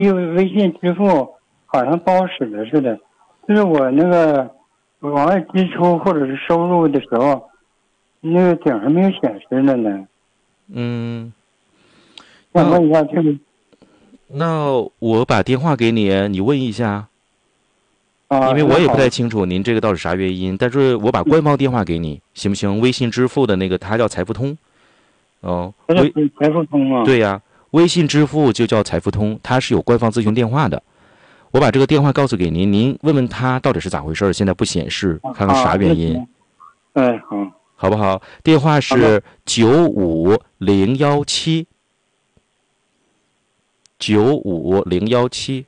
因为微信支付好像不好使了似的，就是我那个往外支出或者是收入的时候，那个顶上没有显示了呢。想问一下这个。 那我把电话给你，你问一下。因为我也不太清楚您这个到底啥原因，但是我把官方电话给你，行不行？微信支付的那个，它叫财付通。 财付通啊？ 对呀，微信支付就叫财付通，它是有官方咨询电话的。我把这个电话告诉给您，您问问他到底是咋回事，现在不显示，看看啥原因。好不好？电话是95017。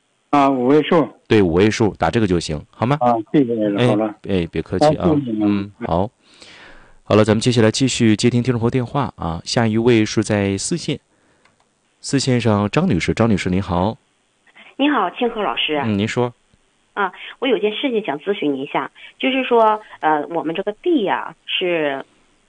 5位数。 对，5位数，打这个就行，好吗？ 谢谢你了，好了。 别客气啊。好了，咱们接下来继续接听听众朋友电话啊。下一位是在四线上，张女士您好。 你好，清河老师。 您说。 我有件事情想咨询一下，就是说，我们这个地呀，是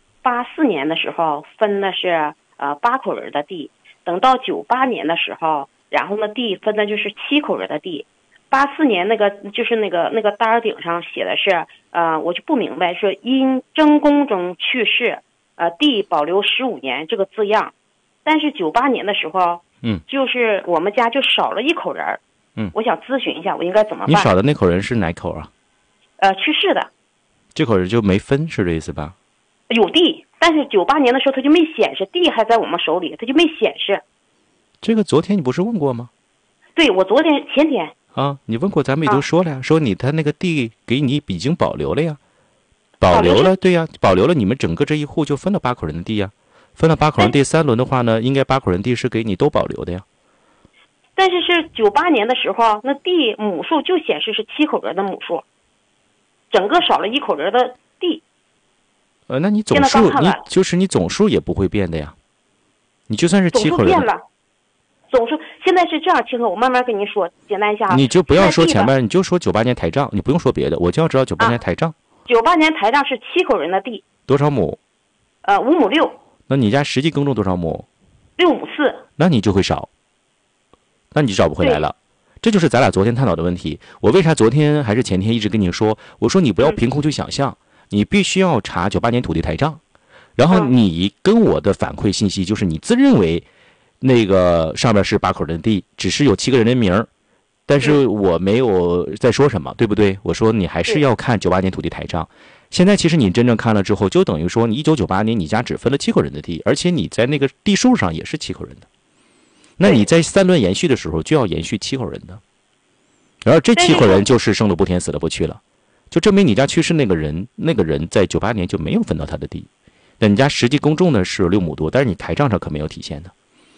84年的时候分的是8口人的地，等到98年的时候，然后呢地分的就是7口人的地。84年那个就是那个单顶上写的是，我就不明白，是因征宫中去世，地保留15年这个字样，但是98年的时候，就是我们家就少了1口人。我想咨询一下，我应该怎么办？ 你少的那口人是哪口啊？ 去世的。 这口人就没分，是这意思吧？ 有地，但是98年的时候他就没显示，地还在我们手里，他就没显示。 这个昨天你不是问过吗？ 对，我前天。 你问过，咱们也都说了呀，说他那个地给你已经保留了呀，保留了，对呀，保留了，你们整个这一户就分了8口人的地呀，分了8口人地，3轮的话呢，应该8口人地是给你都保留的呀。 但是98年的时候，那地亩数就显示是7口人的亩数，整个少了1口人的地。 那你总数你总数也不会变的呀，你就算是7口人。 总数变了。总数现在是这样，清河，我慢慢跟您说，简单一下。 你就不要说前面，你就说98年台账，你不用说别的，我就要知道98年台账。 98年台账是7口人的地， 多少亩 ？5亩6。 那你家实际耕种多少亩 ？6亩4。 那你就会少，那你就找不回来了。这就是咱俩昨天探讨的问题。我为啥昨天还是前天一直跟你说，我说你不要凭空去想象，你必须要查98年土地台账，然后你跟我的反馈信息就是你自认为。那个上面是8口人的地，只是有7个人的名，但是我没有在说什么，对不对？我说你还是要看98年土地台账。现在其实你真正看了之后，就等于说你1998年你家只分了7口人的地，而且你在那个地数上也是7口人的。那你在3轮延续的时候就要延续7口人的，然后这7口人就是生了不填死了不去了，就证明你家去世那个人在98年就没有分到他的地。那你家实际耕种呢是6亩多，但是你台账上可没有体现的。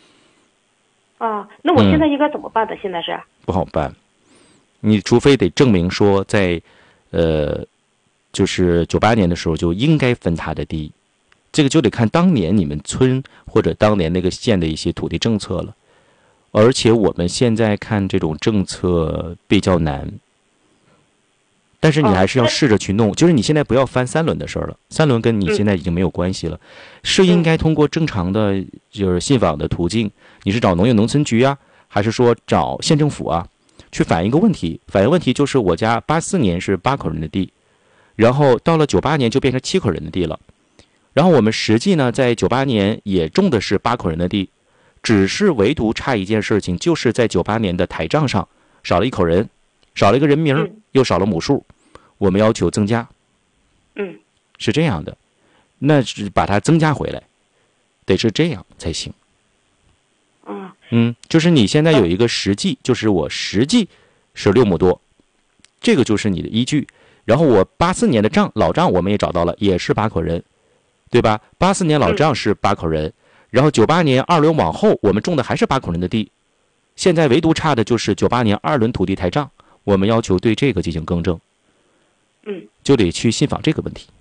那我现在应该怎么办的？现在是不好办，你除非得证明说在，就是98年的时候就应该分他的地，这个就得看当年你们村或者当年那个县的一些土地政策了。而且我们现在看这种政策比较难，但是你还是要试着去弄。就是你现在不要翻3轮的事儿了，3轮跟你现在已经没有关系了，是应该通过正常的就是信访的途径。你是找农业农村局啊，还是说找县政府啊，去反映一个问题？反映问题就是我家84年是8口人的地，然后到了98年就变成7口人的地了。然后我们实际呢，在98年也种的是8口人的地，只是唯独差一件事情，就是在98年的台账上少了1口人，少了一个人名，又少了亩数，我们要求增加。是这样的，那是把它增加回来，得是这样才行。就是你现在有一个实际，就是我实际是6亩多，这个就是你的依据。然后我84年的老账我们也找到了，也是8口人，对吧？84年老账是8口人，然后98年2轮往后我们种的还是8口人的地，现在唯独差的就是98年2轮土地台账，我们要求对这个进行更正。就得去信访这个问题。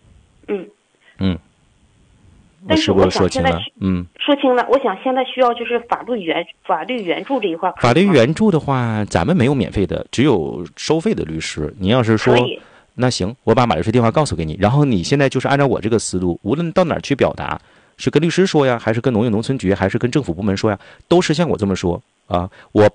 但是我想现在说清了， 我想现在需要就是法律援助这一块。 法律援助的话，咱们没有免费的，只有收费的律师。你要是说，那行，我把马律师电话告诉给你，然后你现在就是按照我这个思路，无论到哪儿去表达，是跟律师说呀，还是跟农业农村局，还是跟政府部门说呀，都是像我这么说。 啊，我